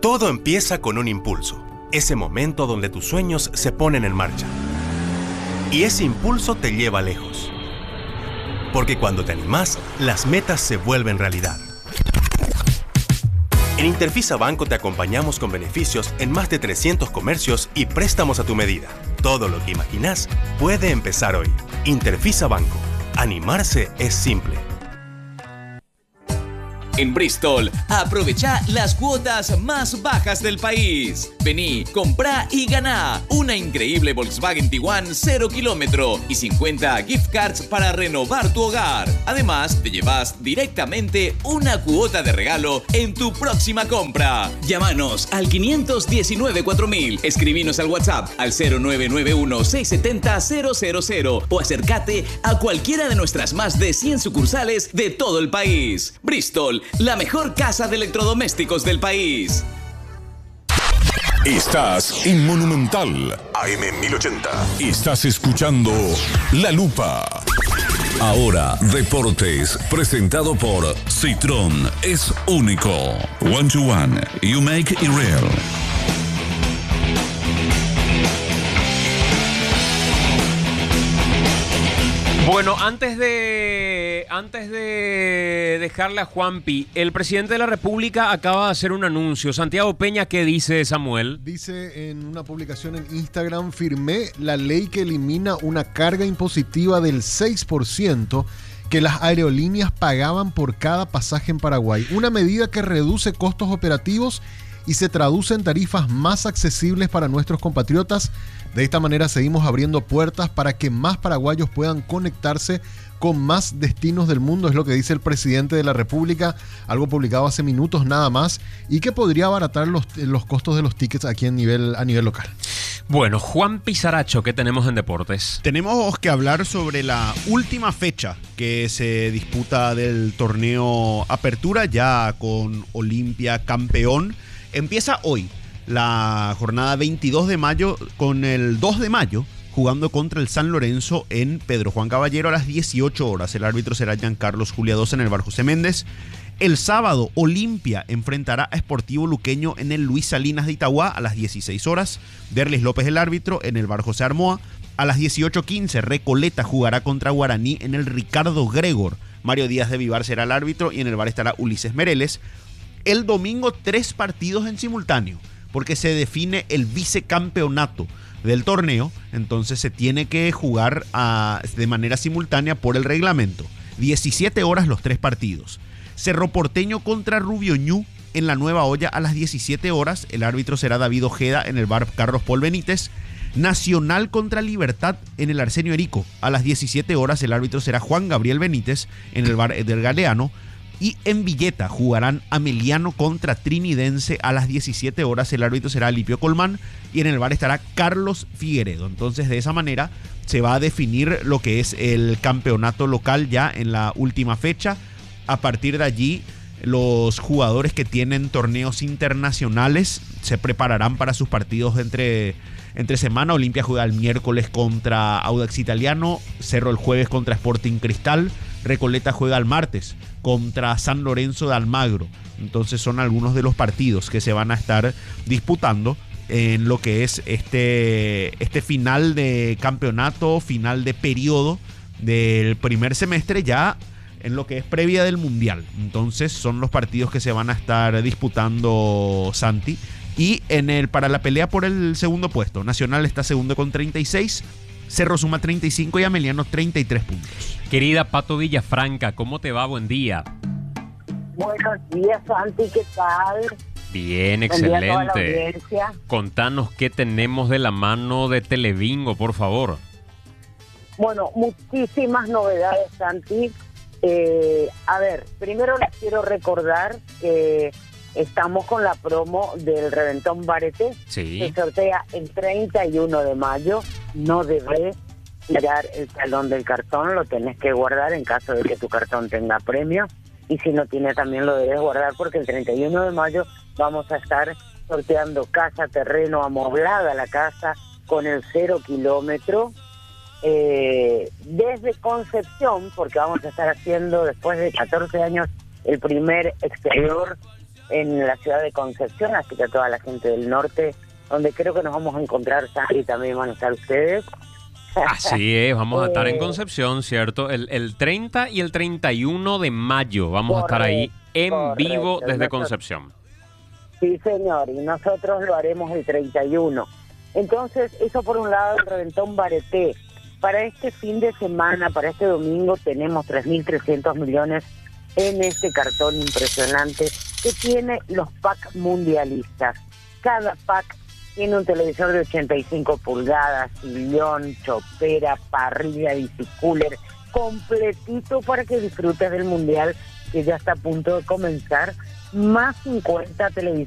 Todo empieza con un impulso, ese momento donde tus sueños se ponen en marcha. Y ese impulso te lleva lejos. Porque cuando te animás, las metas se vuelven realidad. En Interfisa Banco te acompañamos con beneficios en más de 300 comercios y préstamos a tu medida. Todo lo que imaginás puede empezar hoy. Interfisa Banco. Animarse es simple. En Bristol, aprovecha las cuotas más bajas del país. Vení, comprá y ganá una increíble Volkswagen Tiguan 0 kilómetro y 50 gift cards para renovar tu hogar. Además, te llevas directamente una cuota de regalo en tu próxima compra. Llámanos al 519-4000, escribinos al WhatsApp al 0991-670-000 o acércate a cualquiera de nuestras más de 100 sucursales de todo el país. Bristol, la mejor casa de electrodomésticos del país. Estás en Monumental AM 1080. Estás escuchando La Lupa. Ahora, Deportes, presentado por Citroën. Es único. One to one. You make it real. Bueno, antes de dejarle a Juanpi, el presidente de la República acaba de hacer un anuncio. Santiago Peña, ¿qué dice, Samuel? Dice en una publicación en Instagram: firmé la ley que elimina una carga impositiva del 6% que las aerolíneas pagaban por cada pasaje en Paraguay. Una medida que reduce costos operativos y se traduce en tarifas más accesibles para nuestros compatriotas. De esta manera seguimos abriendo puertas para que más paraguayos puedan conectarse con más destinos del mundo, es lo que dice el presidente de la República, algo publicado hace minutos nada más, y que podría abaratar los costos de los tickets aquí a nivel local. Bueno, Juan Pizaracho, ¿qué tenemos en deportes? Tenemos que hablar sobre la última fecha que se disputa del torneo Apertura, ya con Olimpia campeón. Empieza hoy la jornada 22 de mayo con el 2 de mayo jugando contra el San Lorenzo en Pedro Juan Caballero a las 18 horas. El árbitro será Giancarlos Juliados en el Bar José Méndez. El sábado, Olimpia enfrentará a Sportivo Luqueño en el Luis Salinas de Itagua a las 16 horas. Derlis López el árbitro en el Bar José Armoa. A las 18:15, Recoleta jugará contra Guaraní en el Ricardo Gregor. Mario Díaz de Vivar será el árbitro y en el bar estará Ulises Mereles. El domingo, 3 partidos en simultáneo, porque se define el vicecampeonato del torneo, entonces se tiene que jugar de manera simultánea por el reglamento. 17 horas los 3 partidos. Cerro Porteño contra Rubio Ñu en la Nueva Olla a las 17 horas. El árbitro será David Ojeda en el bar Carlos Paul Benítez. Nacional contra Libertad en el Arsenio Erico a las 17 horas. El árbitro será Juan Gabriel Benítez en el bar del Galeano. Y en Villeta jugarán Ameliano contra Trinidense a las 17 horas. El árbitro será Alipio Colmán y en el bar estará Carlos Figueredo. Entonces, de esa manera se va a definir lo que es el campeonato local ya en la última fecha. A partir de allí, los jugadores que tienen torneos internacionales se prepararán para sus partidos entre semana. Olimpia juega el miércoles contra Audax Italiano, Cerro el jueves contra Sporting Cristal, Recoleta juega el martes contra San Lorenzo de Almagro. Entonces son algunos de los partidos que se van a estar disputando en lo que es este final de campeonato, final de periodo del primer semestre, ya en lo que es previa del Mundial. Entonces son los partidos que se van a estar disputando, Santi. Y para la pelea por el segundo puesto, Nacional está segundo con 36, Cerro suma 35 y Ameliano 33 puntos. Querida Pato Villafranca, ¿cómo te va? Buen día. Buenos días, Santi, ¿qué tal? Bien, Buen día a toda la excelente. audiencia. Contanos qué tenemos de la mano de Telebingo, por favor. Bueno, muchísimas novedades, Santi. A ver, primero les quiero recordar que estamos con la promo del Reventón Barete. Sí. Se sortea el 31 de mayo. No debes tirar el talón del cartón, lo tenés que guardar en caso de que tu cartón tenga premio. Y si no tiene, también lo debes guardar, porque el 31 de mayo vamos a estar sorteando casa, terreno, amoblada la casa con el 0 kilómetro. Desde Concepción, porque vamos a estar haciendo después de 14 años el primer exterior en la ciudad de Concepción, así que a toda la gente del norte, donde creo que nos vamos a encontrar, Sandra, y también van a estar ustedes. Así es, vamos a estar en Concepción, ¿cierto? El 30 y el 31 de mayo vamos a estar ahí en vivo desde Concepción. Sí, señor, y nosotros lo haremos el 31. Entonces, eso por un lado, el Reventón Bareté. Para este fin de semana, para este domingo, tenemos 3.300 millones en este cartón impresionante que tiene los pack mundialistas. Cada pack tiene un televisor de 85 pulgadas, sillón, chopera, parrilla, bicicooler, completito para que disfrutes del mundial que ya está a punto de comenzar, más 50 televisores